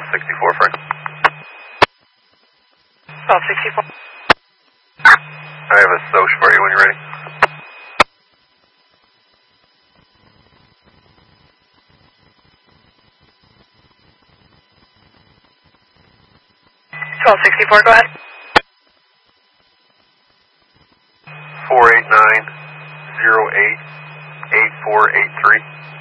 1264, Frank. 1264. I have a Soch for you when you're ready. Go ahead. 489-08-8483.